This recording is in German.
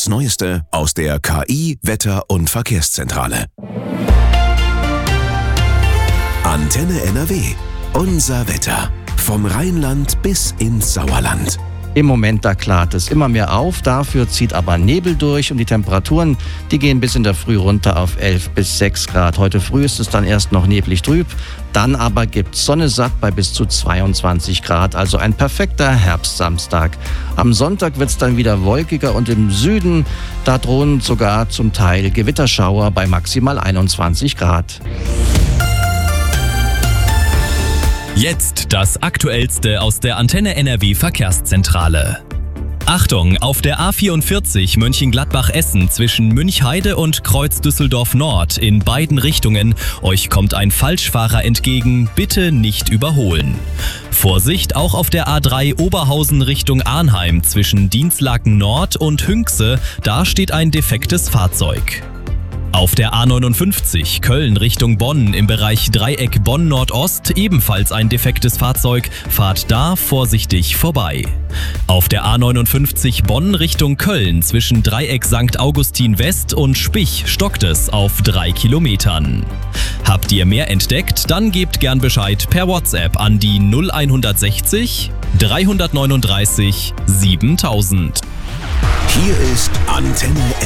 Das Neueste aus der KI, Wetter- und Verkehrszentrale. Antenne NRW. Unser Wetter. Vom Rheinland bis ins Sauerland. Im Moment, da klart es immer mehr auf, dafür zieht aber Nebel durch und die Temperaturen, die gehen bis in der Früh runter auf 11 bis 6 Grad. Heute früh ist es dann erst noch neblig trüb, dann aber gibt's Sonne satt bei bis zu 22 Grad, also ein perfekter Herbstsamstag. Am Sonntag wird's dann wieder wolkiger und im Süden, da drohen sogar zum Teil Gewitterschauer bei maximal 21 Grad. Jetzt das Aktuellste aus der Antenne NRW Verkehrszentrale. Achtung, auf der A44 Mönchengladbach-Essen zwischen Münchheide und Kreuz Düsseldorf Nord in beiden Richtungen. Euch kommt ein Falschfahrer entgegen, bitte nicht überholen. Vorsicht auch auf der A3 Oberhausen Richtung Arnheim zwischen Dinslaken Nord und Hünxe, da steht ein defektes Fahrzeug. Auf der A59 Köln Richtung Bonn im Bereich Dreieck Bonn-Nordost ebenfalls ein defektes Fahrzeug, fahrt da vorsichtig vorbei. Auf der A59 Bonn Richtung Köln zwischen Dreieck St. Augustin West und Spich stockt es auf 3 Kilometern. Habt ihr mehr entdeckt, dann gebt gern Bescheid per WhatsApp an die 0160 339 7000. Hier ist Antenne NRW.